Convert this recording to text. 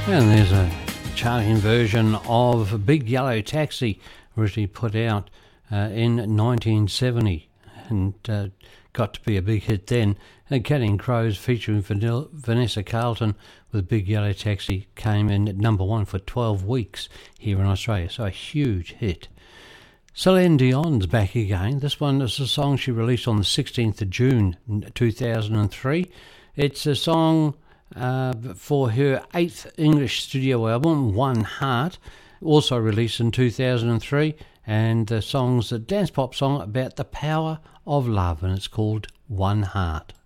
And there's a charting version of Big Yellow Taxi, originally put out in 1970 and got to be a big hit then. And Counting Crows featuring Vanessa Carlton with Big Yellow Taxi came in at number one for 12 weeks here in Australia, so a huge hit. Celine Dion's back again. This one is a song she released on the 16th of June 2003. It's a song for her 8th English studio album, One Heart, also released in 2003, and the song's a dance pop song about the power of love, and it's called One Heart.